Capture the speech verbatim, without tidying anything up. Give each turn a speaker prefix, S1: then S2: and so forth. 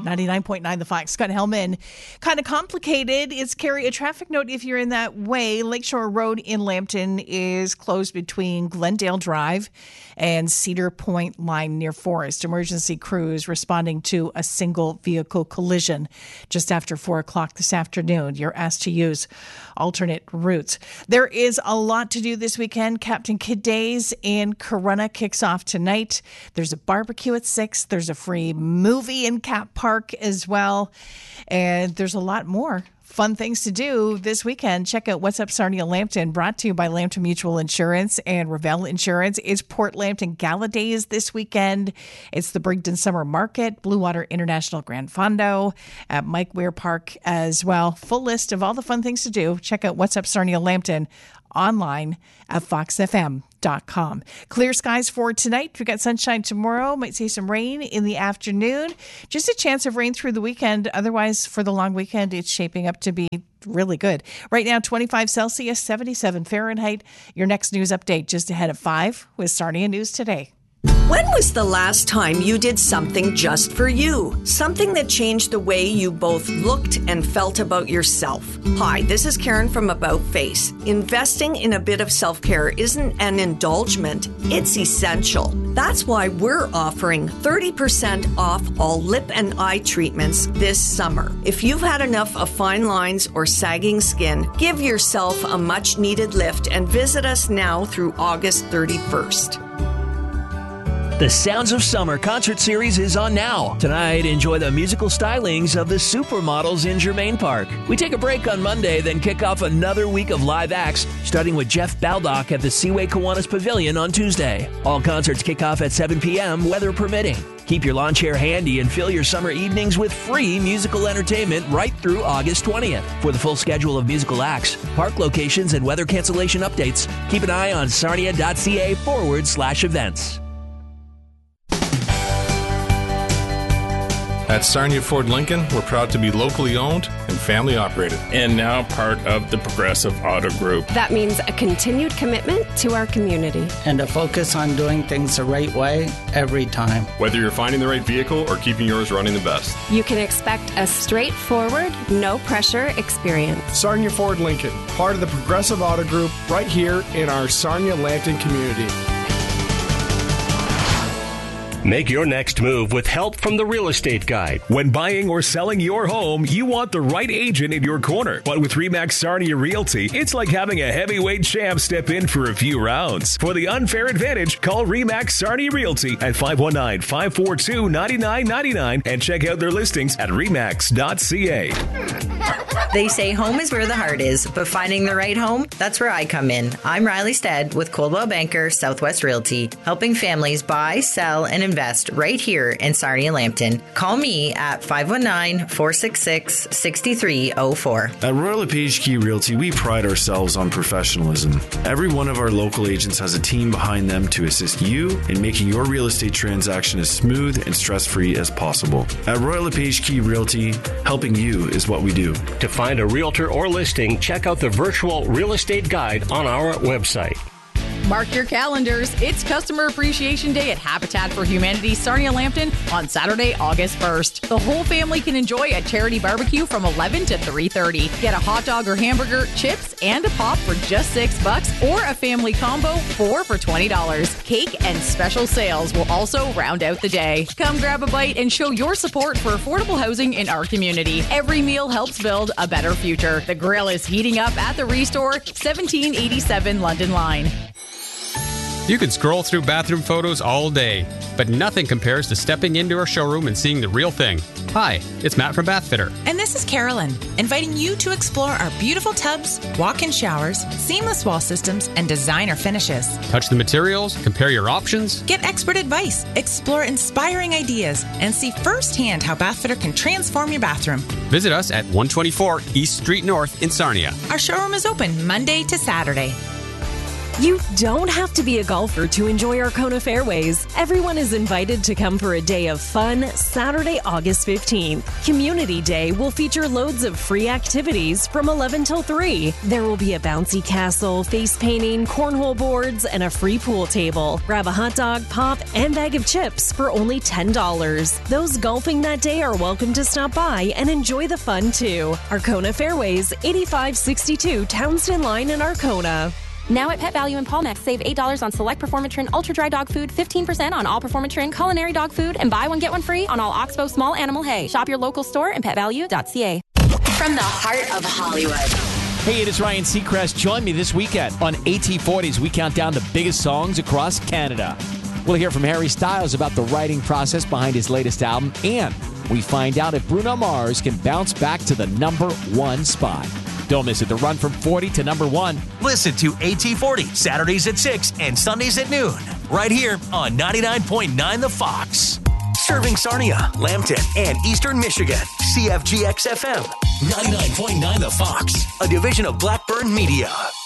S1: ninety-nine point nine The Fox. Scott Hellman. Kind of complicated. It's Carrie. A traffic note if you're in that way. Lakeshore Road in Lambton is closed between Glendale Drive and Cedar Point Line near Forest. Emergency crews responding to a single vehicle collision just after four o'clock this afternoon. You're asked to use alternate routes. There is a lot to do this weekend. Captain Kidd Days in Corunna kicks off tonight. There's a barbecue at six. There's a free movie in Cap Park as well. And there's a lot more fun things to do this weekend. Check out What's Up Sarnia Lambton, brought to you by Lambton Mutual Insurance and Revell Insurance. It's Port Lambton Gala Days this weekend. It's the Brigden Summer Market, Blue Water International Grand Fondo at Mike Weir Park as well. Full list of all the fun things to do. Check out What's Up Sarnia Lambton online at fox f m dot com. Clear skies for tonight. We've got sunshine tomorrow. Might see some rain in the afternoon. Just a chance of rain through the weekend. Otherwise, for the long weekend, it's shaping up to be really good. Right now, twenty-five Celsius, seventy-seven Fahrenheit. Your next news update just ahead of five with Sarnia News Today.
S2: When was the last time you did something just for you? Something that changed the way you both looked and felt about yourself. Hi, this is Karen from About Face. Investing in a bit of self-care isn't an indulgence, it's essential. That's why we're offering thirty percent off all lip and eye treatments this summer. If you've had enough of fine lines or sagging skin, give yourself a much-needed lift and visit us now through August thirty-first.
S3: The Sounds of Summer concert series is on now. Tonight, enjoy the musical stylings of the Supermodels in Germain Park. We take a break on Monday, then kick off another week of live acts, starting with Jeff Baldock at the Seaway Kiwanis Pavilion on Tuesday. All concerts kick off at seven p.m., weather permitting. Keep your lawn chair handy and fill your summer evenings with free musical entertainment right through August twentieth. For the full schedule of musical acts, park locations, and weather cancellation updates, keep an eye on sarnia.ca forward slash events.
S4: At Sarnia Ford Lincoln, we're proud to be locally owned and family operated.
S5: And now part of the Progressive Auto Group.
S6: That means a continued commitment to our community.
S7: And a focus on doing things the right way every time.
S8: Whether you're finding the right vehicle or keeping yours running the best.
S6: You can expect a straightforward, no-pressure experience.
S9: Sarnia Ford Lincoln, part of the Progressive Auto Group, right here in our Sarnia Lambton community.
S10: Make your next move with help from the Real Estate Guide.
S11: When buying or selling your home, you want the right agent in your corner. But with RE/MAX Sarnia Realty, it's like having a heavyweight champ step in for a few rounds. For the unfair advantage, call RE/MAX Sarnia Realty at five one nine, five four two, nine nine nine nine and check out their listings at remax dot c a.
S12: They say home is where the heart is, but finding the right home, that's where I come in. I'm Riley Stead with Coldwell Banker Southwest Realty, helping families buy, sell, and invest right here in Sarnia Lambton. Call me at five one nine, four six six, six three zero four.
S13: At Royal LePage Key Realty, we pride ourselves on professionalism. Every one of our local agents has a team behind them to assist you in making your real estate transaction as smooth and stress-free as possible. At Royal LePage Key Realty, helping you is what we do.
S10: To find a realtor or listing, check out the virtual real estate guide on our website.
S14: Mark your calendars. It's Customer Appreciation Day at Habitat for Humanity Sarnia Lambton on Saturday, August first. The whole family can enjoy a charity barbecue from eleven to three thirty. Get a hot dog or hamburger, chips, and a pop for just six bucks, or a family combo, four for twenty dollars. Cake and special sales will also round out the day. Come grab a bite and show your support for affordable housing in our community. Every meal helps build a better future. The grill is heating up at the Restore, seventeen eighty-seven London Line.
S15: You can scroll through bathroom photos all day, but nothing compares to stepping into our showroom and seeing the real thing. Hi, it's Matt from Bathfitter.
S16: And this is Carolyn, inviting you to explore our beautiful tubs, walk-in showers, seamless wall systems, and designer finishes.
S15: Touch the materials, compare your options.
S16: Get expert advice, explore inspiring ideas, and see firsthand how Bathfitter can transform your bathroom.
S15: Visit us at one twenty-four East Street North in Sarnia.
S16: Our showroom is open Monday to Saturday.
S17: You don't have to be a golfer to enjoy Arkona Fairways. Everyone is invited to come for a day of fun Saturday, August fifteenth. Community Day will feature loads of free activities from eleven till three. There will be a bouncy castle, face painting, cornhole boards, and a free pool table. Grab a hot dog, pop, and bag of chips for only ten dollars. Those golfing that day are welcome to stop by and enjoy the fun too. Arkona Fairways, eighty-five sixty-two Townsend Line in Arkona.
S18: Now at Pet Value in Palmex, save eight dollars on select Performatrin Ultra Dry Dog Food, fifteen percent on all Performatrin Culinary Dog Food, and buy one, get one free on all Oxbow Small Animal Hay. Shop your local store and pet value dot c a.
S19: From the heart of Hollywood.
S20: Hey, it is Ryan Seacrest. Join me this weekend on A T forty as we count down the biggest songs across Canada. We'll hear from Harry Styles about the writing process behind his latest album, and we find out if Bruno Mars can bounce back to the number one spot. Don't miss it. The run from forty to number one.
S21: Listen to A T forty Saturdays at six and Sundays at noon. Right here on ninety-nine point nine The Fox. Serving Sarnia, Lambton, and Eastern Michigan. C F G X F M. ninety-nine point nine The Fox. A division of Blackburn Media.